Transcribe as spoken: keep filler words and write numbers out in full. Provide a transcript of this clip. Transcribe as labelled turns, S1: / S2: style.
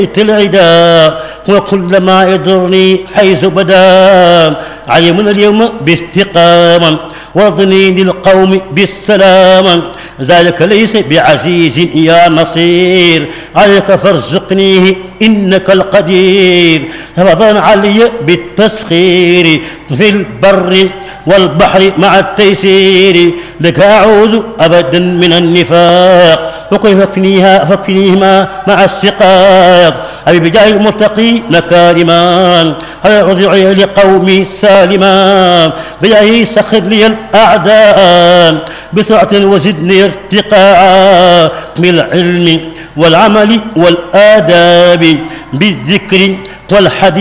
S1: العدا وكل ما يضرني حيث بدا علمنا اليوم باستقامة وارضني للقوم بالسلام ذلك ليس بعزيز يا نصير عليك فارزقنيه إنك القدير رمضان علي بالتسخير في البر والبحر مع التيسير لك أعوذ أبدا من النفاق وكيف فاكفنيها فاكفنيهما مع السقاق أبي بجاه المتقي مكارما هل رجعي لقومي سالما بجاه سخر لي الأعداء بسرعة وزدني ارتقاء بالعلم والعمل والآداب بالذكر والحديث